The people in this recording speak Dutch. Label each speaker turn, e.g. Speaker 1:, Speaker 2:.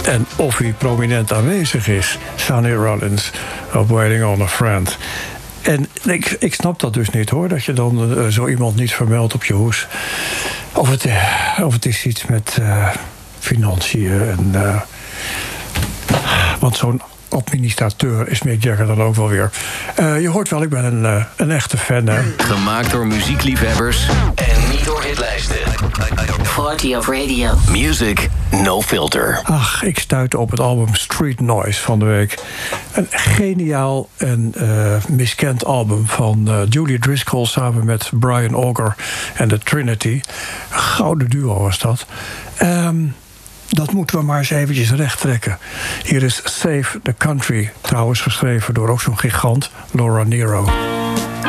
Speaker 1: En of hij prominent aanwezig is, Sonny Rollins, op Waiting on a Friend. En ik snap dat dus niet, hoor, dat je dan zo iemand niet vermeldt op je hoes. Of het is iets met financiën. Want zo'n administrateur is Mick Jagger dan ook wel weer. Je hoort wel, ik ben een echte fan. Hè.
Speaker 2: Gemaakt door muziekliefhebbers en niet door hitlijsten.
Speaker 3: 40 of Radio.
Speaker 2: Music No Filter.
Speaker 1: Ach, ik stuitte op het album Street Noise van de week. Een geniaal en miskend album van Julie Driscoll samen met Brian Auger en de Trinity. Een gouden duo was dat. Dat moeten we maar eens eventjes recht trekken. Hier is Save the Country, trouwens geschreven door ook zo'n gigant, Laura Nyro.